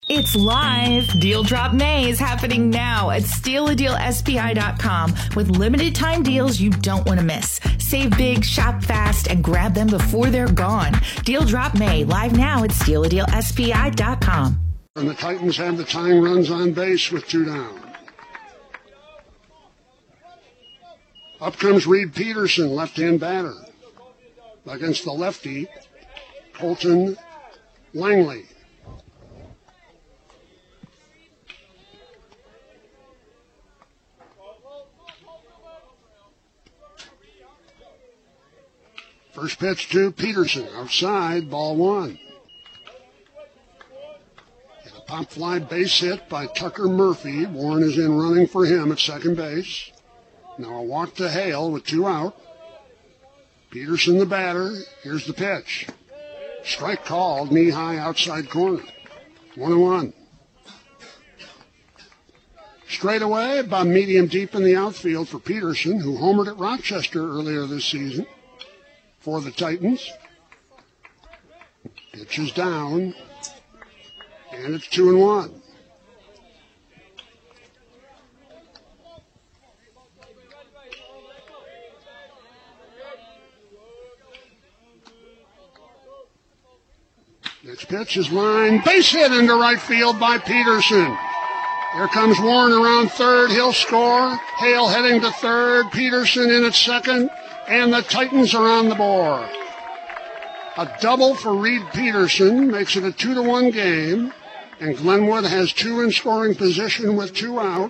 It's live. Deal Drop May is happening now at StealADealSPI.com with limited time deals you don't want to miss. Save big, shop fast, and grab them before they're gone. Deal Drop May live now at StealADealSPI.com. And the Titans have the tying runs on base with 2 down. Up comes Reed Peterson, left-hand batter, against the lefty, Colton Langley. First pitch to Peterson, outside, ball 1. And a pop fly base hit by Tucker Murphy. Warren is in running for him at second base. Now a walk to Hale with 2 out. Peterson the batter. Here's the pitch. Strike called, knee high outside corner. 1-1. Straight away, about medium deep in the outfield for Peterson, who homered at Rochester earlier this season for the Titans. Pitch is down, and it's 2-1. Next pitch is line, base hit into right field by Peterson. Here comes Warren around third. He'll score. Hale heading to third. Peterson in at second. And the Titans are on the board. A double for Reed Peterson makes it a 2-1 game. And Glenwood has 2 in scoring position with 2 out.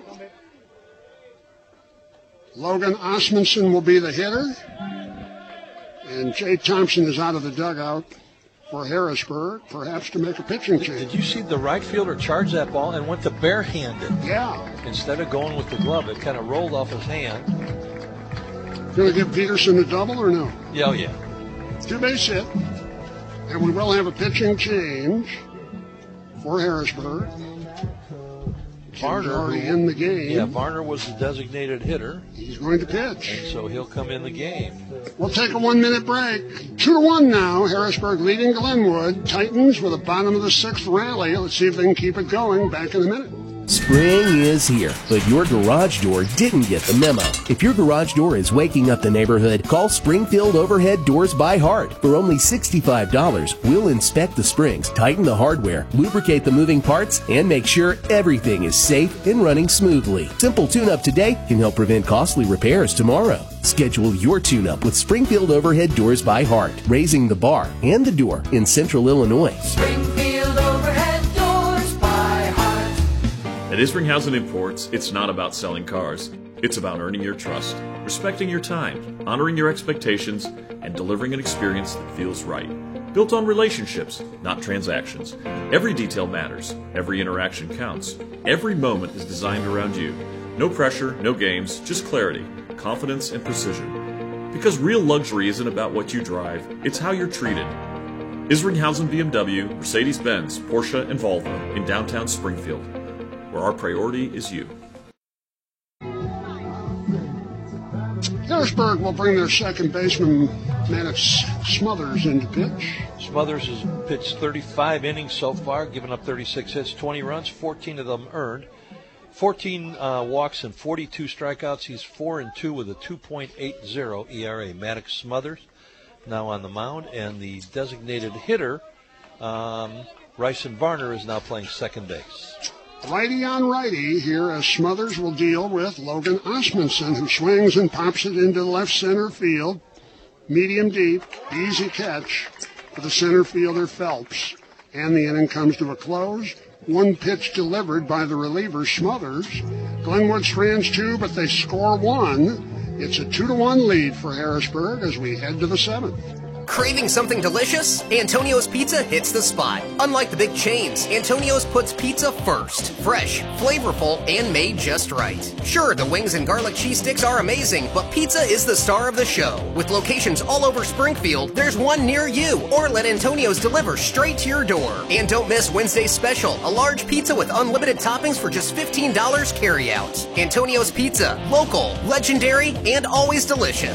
Logan Osmundson will be the hitter. And Jay Thompson is out of the dugout for Harrisburg, perhaps to make a pitching change. Did you see the right fielder charge that ball and went to barehanded? Yeah. Instead of going with the glove, it kind of rolled off his hand. Going to give Peterson a double or no? Yeah, oh yeah. 2-base hit. And we will have a pitching change for Harrisburg. Varner already in the game. Yeah, Varner was the designated hitter. He's going to pitch. And so he'll come in the game. We'll take a 1-minute break. 2-1 now. Harrisburg leading Glenwood. Titans with a bottom of the 6th rally. Let's see if they can keep it going. Back in a minute. Spring is here, but your garage door didn't get the memo. If your garage door is waking up the neighborhood, call Springfield Overhead Doors by Hart. For only $65, we'll inspect the springs, tighten the hardware, lubricate the moving parts, and make sure everything is safe and running smoothly. Simple tune-up today can help prevent costly repairs tomorrow. Schedule your tune-up with Springfield Overhead Doors by Hart, raising the bar and the door in Central Illinois. Springfield Overhead Doors by Hart. At Isringhausen Imports, it's not about selling cars. It's about earning your trust, respecting your time, honoring your expectations, and delivering an experience that feels right. Built on relationships, not transactions. Every detail matters. Every interaction counts. Every moment is designed around you. No pressure, no games, just clarity, confidence, and precision. Because real luxury isn't about what you drive, it's how you're treated. Isringhausen BMW, Mercedes-Benz, Porsche, and Volvo in downtown Springfield, where our priority is you. Harrisburg will bring their second baseman, Maddox Smothers, into pitch. Smothers has pitched 35 innings so far, given up 36 hits, 20 runs, 14 of them earned. 14 walks and 42 strikeouts. He's 4-2 with a 2.80 ERA. Maddox Smothers now on the mound, and the designated hitter, Ryson Varner, is now playing second base. Righty on righty here as Smothers will deal with Logan Osmundson, who swings and pops it into left center field. Medium deep, easy catch for the center fielder Phelps. And the inning comes to a close. One pitch delivered by the reliever Smothers. Glenwood strands 2, but they score 1. It's a 2-1 lead for Harrisburg as we head to the 7th. Craving something delicious? Antonio's Pizza hits the spot. Unlike the big chains, Antonio's puts pizza first. Fresh, flavorful, and made just right. Sure, the wings and garlic cheese sticks are amazing, but pizza is the star of the show. With locations all over Springfield, there's one near you. Or let Antonio's deliver straight to your door. And don't miss Wednesday's special, a large pizza with unlimited toppings for just $15 carry out. Antonio's Pizza, local, legendary, and always delicious.